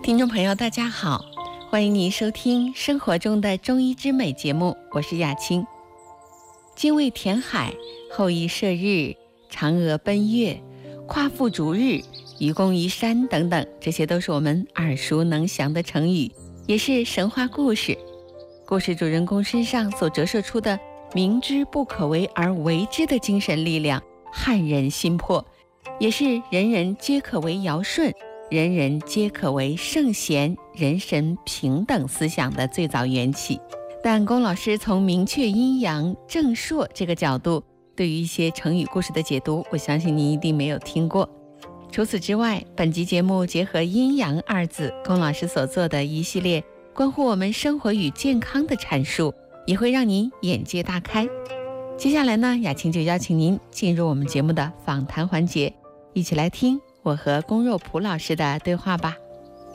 听众朋友大家好，欢迎您收听生活中的中医之美节目，我是雅青。精卫填海、后羿射日、嫦娥奔月、夸父逐日、愚公移山等等，这些都是我们耳熟能详的成语，也是神话故事。故事主人公身上所折射出的明知不可为而为之的精神力量，撼人心魄，也是人人皆可为尧舜，人人皆可为圣贤，人神平等思想的最早缘起。但龚老师从明确阴阳正朔这个角度，对于一些成语故事的解读，我相信您一定没有听过。除此之外，本集节目结合阴阳二字，龚老师所做的一系列关乎我们生活与健康的阐述，也会让您眼界大开。接下来呢，雅青就邀请您进入我们节目的访谈环节，一起来听我和龚若璞老师的对话吧。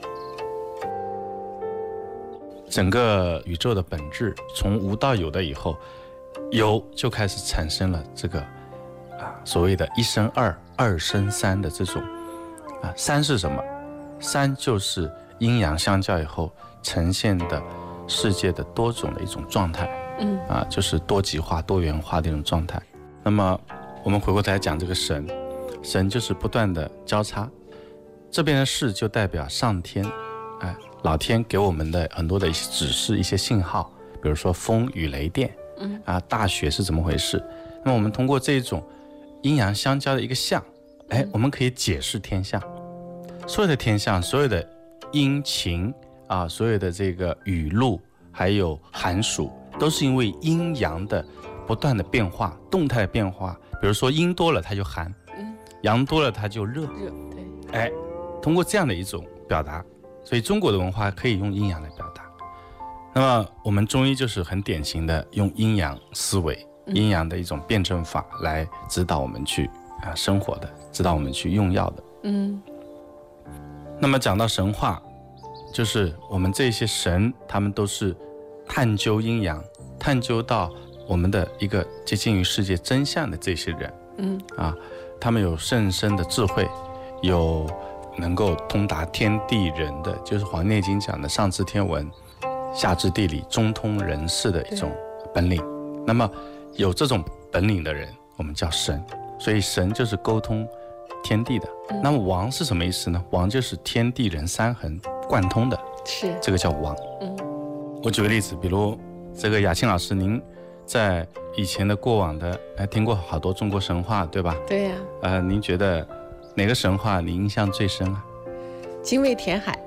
整个宇宙的本质从无到有的以后，有就开始产生了这个所谓的一生二，二生三的这种三是什么？三就是阴阳相交以后呈现的世界的多种的一种状态，就是多极化、多元化的一种状态。那么我们回过头来讲这个神，神就是不断的交叉，这边的事就代表上天，老天给我们的很多的一些指示、一些信号，比如说风雨雷电，大雪是怎么回事？那么我们通过这种阴阳相交的一个象，我们可以解释天象。所有的天象，所有的阴晴所有的这个雨露，还有寒暑，都是因为阴阳的不断的变化、动态的变化。比如说阴多了它就寒，阳多了它就热，对，通过这样的一种表达，所以中国的文化可以用阴阳来表达。那么我们中医就是很典型的用阴阳思维、阴阳的一种辩证法来指导我们去生活的，指导我们去用药的。那么讲到神话，就是我们这些神，他们都是探究阴阳，探究到我们的一个接近于世界真相的这些人，他们有甚深的智慧，有能够通达天地人的，就是《黄帝内经》讲的上知天文，下知地理，中通人事的一种本领。那么有这种本领的人，我们叫神。所以神就是沟通天地的。那么王是什么意思呢？王就是天地人三横贯通的，是这个叫王。我举个例子，比如这个雅青老师，您在以前的过往的听过好多中国神话，对吧？ 对呀。 您觉得哪个神话你印象最深啊？ 精卫填海。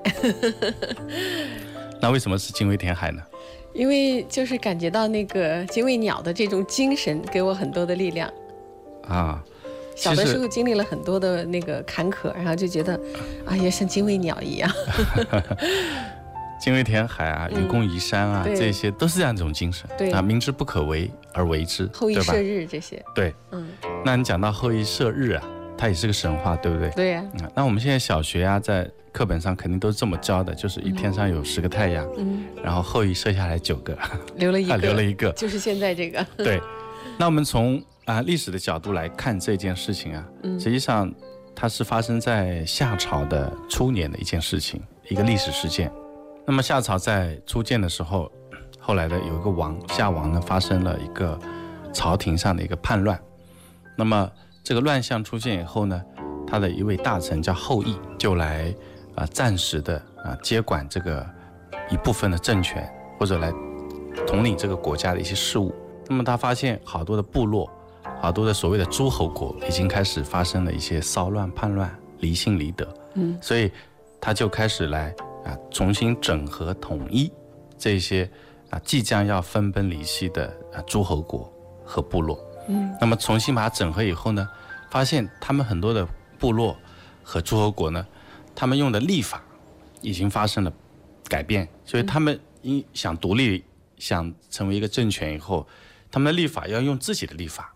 那为什么是精卫填海呢？ 因为就是感觉到那个精卫鸟的这种精神给我很多的力量小的时候经历了很多的那个坎坷，然后就觉得也像精卫鸟一样。 精卫填海愚公移山这些都是这样一种精神。对明知不可为而为之， 后羿射日这些。 对，那你讲到后羿射日它也是个神话，对不对？ 对呀。 那我们现在小学在课本上肯定都是这么教的，就是一天上有10个太阳，然后后羿射下来9个，留了一个， 就是现在这个。 对，那我们从历史的角度来看这件事情实际上它是发生在夏朝的初年的一件事情，一个历史事件。那么夏朝在初建的时候，后来的有一个王夏王呢，发生了一个朝廷上的一个叛乱。那么这个乱象出现以后呢，他的一位大臣叫后羿，就来暂时的接管这个一部分的政权，或者来统领这个国家的一些事务。那么他发现好多的部落，好多的所谓的诸侯国已经开始发生了一些骚乱、叛乱、离心离德，所以他就开始来重新整合统一这些即将要分崩离析的诸侯国和部落。那么重新把它整合以后呢，发现他们很多的部落和诸侯国呢，他们用的历法已经发生了改变，所以他们想独立，想成为一个政权以后，他们的历法要用自己的历法